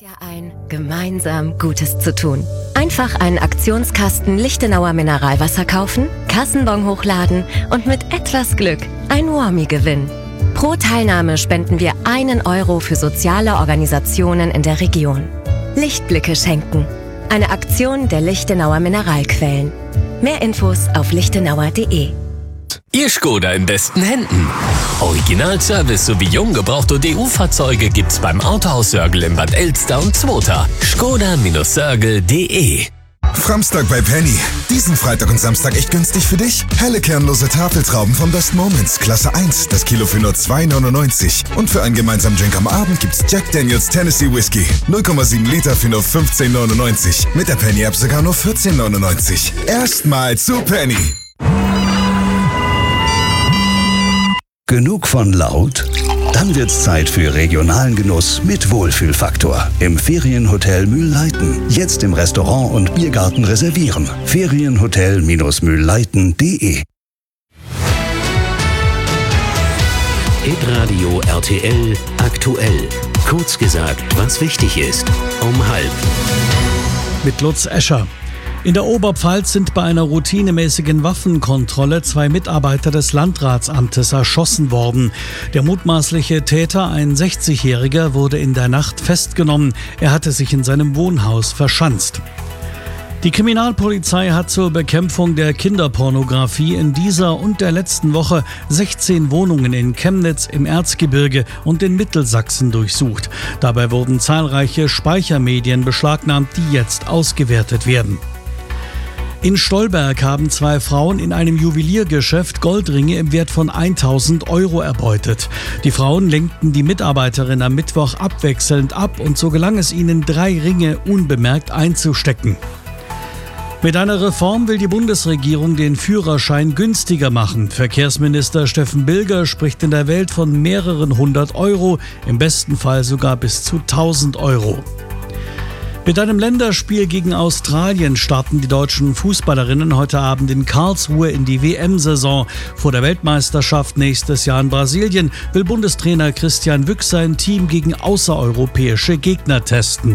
Jahr ein, gemeinsam Gutes zu tun. Einfach einen Aktionskasten Lichtenauer Mineralwasser kaufen, Kassenbon hochladen und mit etwas Glück ein Warmie gewinnen. Pro Teilnahme spenden wir 1 Euro für soziale Organisationen in der Region. Lichtblicke schenken. Eine Aktion der Lichtenauer Mineralquellen. Mehr Infos auf lichtenauer.de. Ihr Skoda in besten Händen. Originalservice sowie jung gebrauchte DU-Fahrzeuge gibt's beim Autohaus Sörgel in Bad Elster und Zwota. Skoda-Sörgel.de. Framstag bei Penny. Diesen Freitag und Samstag echt günstig für dich. Helle kernlose Tafeltrauben von Best Moments, Klasse 1, das Kilo für nur 2,99. Und für einen gemeinsamen Drink am Abend gibt's Jack Daniels Tennessee Whiskey. 0,7 Liter für nur 15,99. Mit der Penny-App sogar nur 14,99. Erstmal zu Penny. Genug von laut? Dann wird's Zeit für regionalen Genuss mit Wohlfühlfaktor. Im Ferienhotel Mühlleiten. Jetzt im Restaurant und Biergarten reservieren. Ferienhotel-mühlleiten.de. Hitradio RTL aktuell. Kurz gesagt, was wichtig ist. Um 12:30. Mit Lutz Escher. In der Oberpfalz sind bei einer routinemäßigen Waffenkontrolle 2 Mitarbeiter des Landratsamtes erschossen worden. Der mutmaßliche Täter, ein 60-Jähriger, wurde in der Nacht festgenommen. Er hatte sich in seinem Wohnhaus verschanzt. Die Kriminalpolizei hat zur Bekämpfung der Kinderpornografie in dieser und der letzten Woche 16 Wohnungen in Chemnitz, im Erzgebirge und in Mittelsachsen durchsucht. Dabei wurden zahlreiche Speichermedien beschlagnahmt, die jetzt ausgewertet werden. In Stolberg haben 2 Frauen in einem Juweliergeschäft Goldringe im Wert von 1.000 Euro erbeutet. Die Frauen lenkten die Mitarbeiterin am Mittwoch abwechselnd ab und so gelang es ihnen, 3 Ringe unbemerkt einzustecken. Mit einer Reform will die Bundesregierung den Führerschein günstiger machen. Verkehrsminister Steffen Bilger spricht in der Welt von mehreren 100 Euro, im besten Fall sogar bis zu 1.000 Euro. Mit einem Länderspiel gegen Australien starten die deutschen Fußballerinnen heute Abend in Karlsruhe in die WM-Saison. Vor der Weltmeisterschaft nächstes Jahr in Brasilien will Bundestrainer Christian Wück sein Team gegen außereuropäische Gegner testen.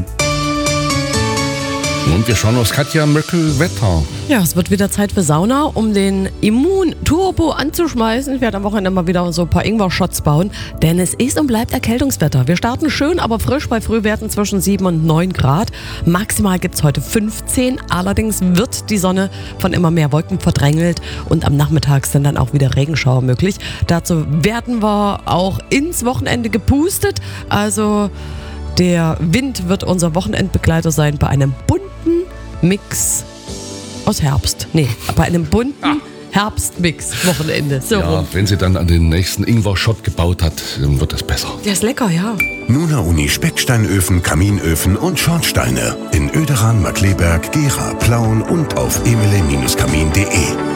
Und wir schauen aufs Katja Möckel-Wetter. Ja, es wird wieder Zeit für Sauna, um den Immunturbo anzuschmeißen. Ich werde am Wochenende mal wieder so ein paar Ingwer-Shots bauen, denn es ist und bleibt Erkältungswetter. Wir starten schön, aber frisch bei Frühwerten zwischen 7 und 9 Grad. Maximal gibt es heute 15. Allerdings wird die Sonne von immer mehr Wolken verdrängelt und am Nachmittag sind dann auch wieder Regenschauer möglich. Dazu werden wir auch ins Wochenende gepustet. Also der Wind wird unser Wochenendbegleiter sein bei einem bunten Mix aus Herbst. Nee, bei einem bunten Herbstmix-Wochenende. So Ja, rum. wenn sie dann an den nächsten Ingwer-Shot gebaut hat, dann wird das besser. Der ist lecker, ja. Nuna Uni Specksteinöfen, Kaminöfen und Schornsteine. In Oederan, Markleberg, Gera, Plauen und auf emile-kamin.de.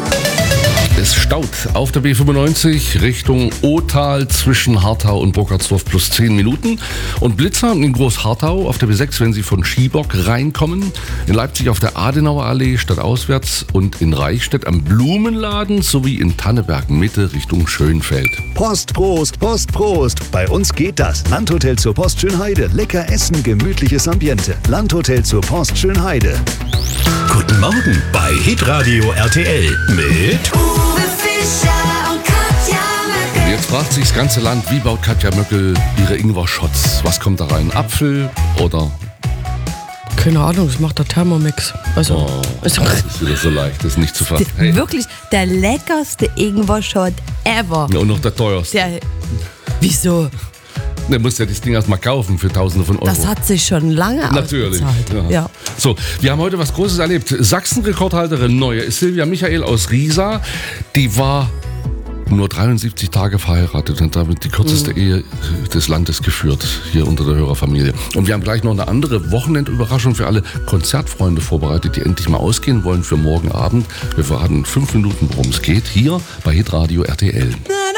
Es staut auf der B95 Richtung Othal zwischen Hartau und Burkhardsdorf plus 10 Minuten. Und Blitzer in Groß-Hartau auf der B6, wenn Sie von Schiebock reinkommen. In Leipzig auf der Adenauer Allee stadtauswärts und in Reichstätt am Blumenladen sowie in Tanneberg Mitte Richtung Schönfeld. Post, Prost, Post, Prost. Bei uns geht das. Landhotel zur Post Schönheide. Lecker essen, gemütliches Ambiente. Landhotel zur Post Schönheide. Guten Morgen bei Hitradio RTL mit Uwe Fischer und Katja Möckel. Und jetzt fragt sich das ganze Land, wie baut Katja Möckel ihre Ingwer-Shots? Was kommt da rein? Apfel oder... Keine Ahnung, das macht der Thermomix. Also, Das ist wieder so leicht, das ist nicht zu fassen. Hey. Wirklich der leckerste Ingwer-Shot ever. Ja, und noch der teuerste. Wieso? Du musst ja das Ding erstmal kaufen für Tausende von Euro. Das hat sich schon lange Natürlich. ausgezahlt. Ja. So, wir haben heute was Großes erlebt. Sachsen-Rekordhalterin neue ist Silvia Michael aus Riesa. Die war nur 73 Tage verheiratet und damit die kürzeste Ehe des Landes geführt, hier unter der Hörerfamilie. Und wir haben gleich noch eine andere Wochenendüberraschung für alle Konzertfreunde vorbereitet, die endlich mal ausgehen wollen für morgen Abend. Wir verraten 5 Minuten, worum es geht, hier bei Hitradio RTL.